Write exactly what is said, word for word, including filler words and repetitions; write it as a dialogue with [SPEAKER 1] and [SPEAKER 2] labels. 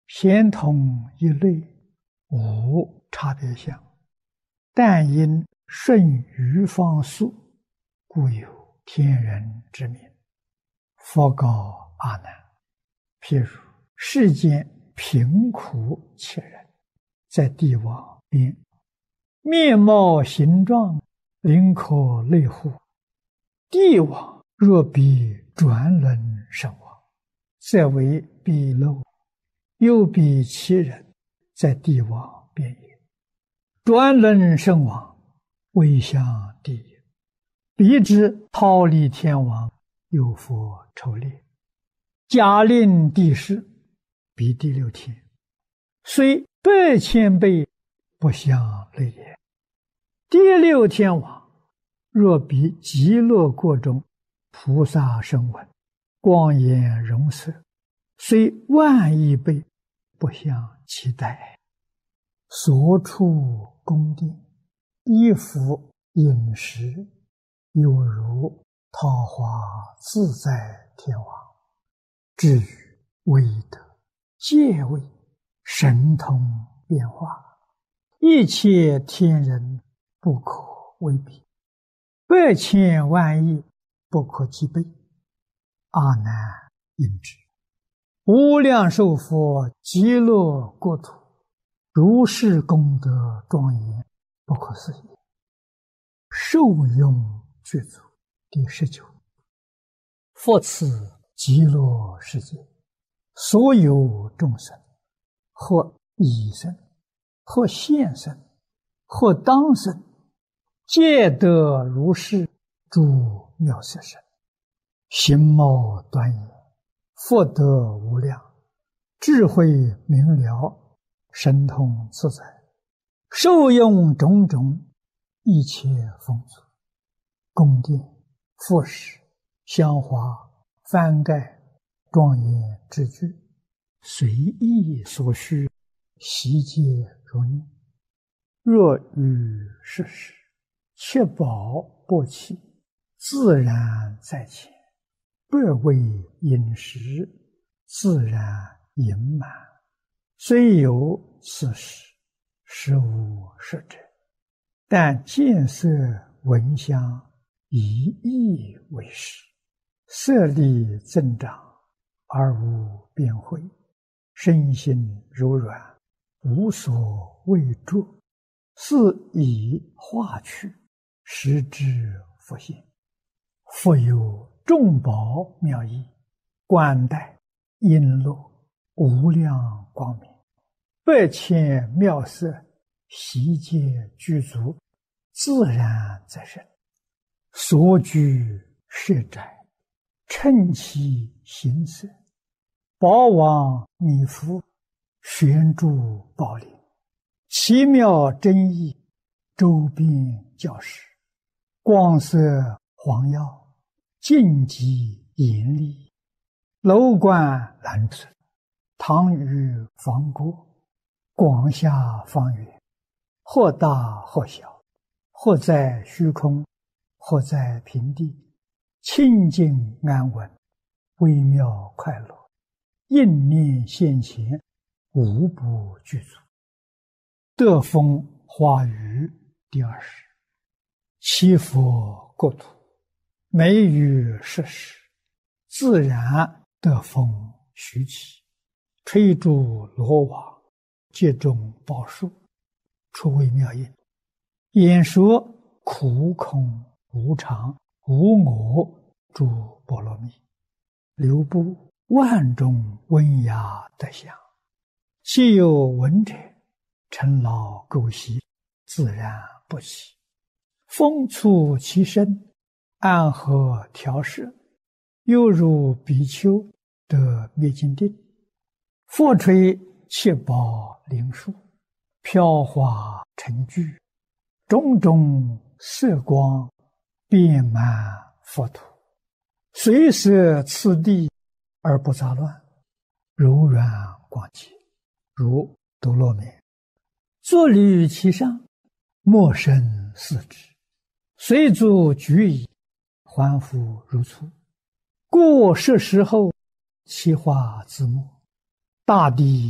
[SPEAKER 1] 咸同一类，无差别相，但因顺于方速，故有天人之名。佛告阿难：譬如世间贫苦切人，在帝王边，面貌形状，灵可类乎？帝王若比转轮身亡，则为鄙陋；又比其人，在帝王边也。转轮身亡，未向地也。彼之忉利天王，有佛抽列，假令地势，彼第六天，虽百千倍，不相类也。第六天王若比极乐国中菩萨声闻，光颜容色，虽万亿倍，不相期待。所处宫殿，衣服饮食，有如桃花自在天王。至于威德、戒位、神通变化，一切天人不可为比，百千万亿不可计备。阿难应知，无量寿佛极乐国土，如是功德庄严，不可思议。受用具足。第十九，复此极乐世界，所有众生，或已生，或现生，或当生，皆得如是诸妙色身，形貌端严，福德无量，智慧明了，神通自在，受用种种一切丰足，宫殿、服饰、香花、幡盖、庄严之具，随意所需，悉皆如念。若遇世事，切宝不起，自然在前，百味饮食，自然盈满。虽有此事，实无实者，但见色闻香，以意为实，色力增长，而无边慧，身心柔软，无所畏著，是以化去，实之复现。复有众宝妙义，冠带璎珞，无量光明，百千妙色，悉皆具足，自然在身。所居舍宅，称其形色，宝王弥覆，悬诸宝林，奇妙真意，周边教室，光色黄耀，净极严厉，楼观蓝色，堂宇方郭，广厦方圆，或大或小，或在虚空，或在平地，清净安稳，微妙快乐，应念现前，无不具足。得风花雨第二十，七佛国土，每于世时，自然得风徐起，吹诸罗网，接种宝树，出微妙音，演说苦空无常无我诸波罗蜜，流布万种温雅德相，既有闻者，尘劳垢习，自然不起。风触其身，安和调摄，犹如比丘得灭尽定。复吹七宝灵树，飘华成聚，种种色光，遍满佛土，随摄次第而不杂乱，柔软广洁，如多罗面。坐立其上，莫生四肢，随足举矣，还复如初。过世时后，其化自没，大地